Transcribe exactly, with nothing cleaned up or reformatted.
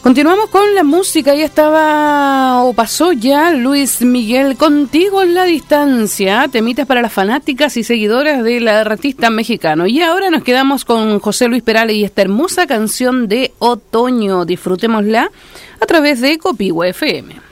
Continuamos con la música. Ya estaba o pasó ya Luis Miguel, Contigo en la distancia, temitas para las fanáticas y seguidoras del artista mexicano. Y ahora nos quedamos con José Luis Perales y esta hermosa canción de otoño. Disfrutémosla a través de Copihue F M.